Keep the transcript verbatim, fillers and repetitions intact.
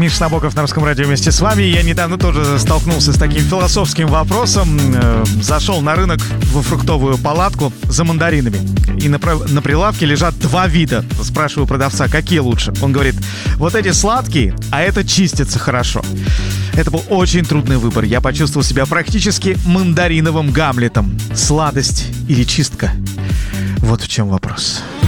Миша Набоков на Русском радио вместе с вами. Я недавно тоже столкнулся с таким философским вопросом. Зашел на рынок во фруктовую палатку за мандаринами. И на, на прилавке лежат два вида. Спрашиваю продавца, какие лучше. Он говорит, вот эти сладкие, а это чистятся хорошо. Это был очень трудный выбор. Я почувствовал себя практически мандариновым Гамлетом. Сладость или чистка? Вот в чем вопрос.